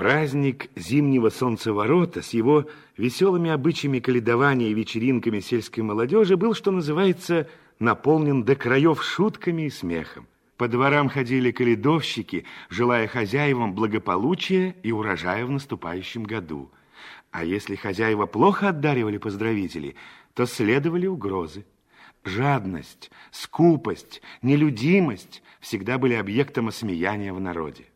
Праздник зимнего солнцеворота с его веселыми обычаями каледования и вечеринками сельской молодежи был, что называется, наполнен до краев шутками и смехом. По дворам ходили каледовщики, желая хозяевам благополучия и урожая в наступающем году. А если хозяева плохо отдаривали поздравителей, то следовали угрозы. Жадность, скупость, нелюдимость всегда были объектом осмеяния в народе.